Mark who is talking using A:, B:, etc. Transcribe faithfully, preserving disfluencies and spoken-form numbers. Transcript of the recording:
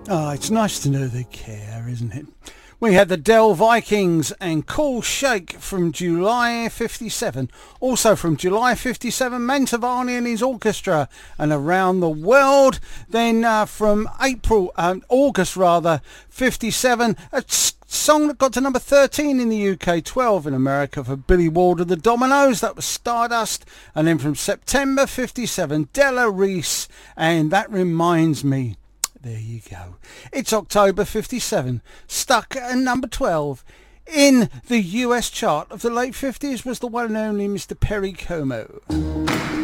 A: Oh, it's nice to know they care, isn't it? We had the Dell Vikings and Cool Shake from July fifty-seven. Also from July fifty-seven, Mantovani and his orchestra and Around the World. Then uh, from April, um, August rather, fifty-seven, a song that got to number thirteen in the U K, twelve in America for Billy Ward of the Dominoes. That was Stardust. And then from September fifty-seven, Della Reese and That Reminds Me. There you go. It's October fifty-seven. Stuck at number twelve in the U S chart of the late fifties was the one and only Mister Perry Como.